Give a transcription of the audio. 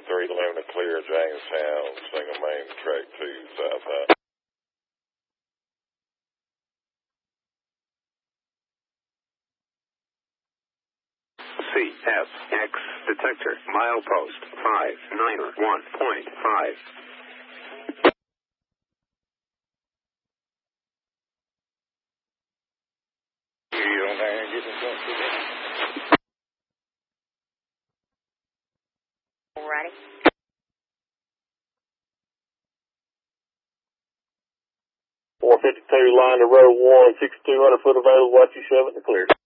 311 to clear Jamestown, single main, track 2, southbound. CSX detector, milepost 591.5. Alrighty. 452 line to row 1, 6200 foot available. Watch you shove it in the clear.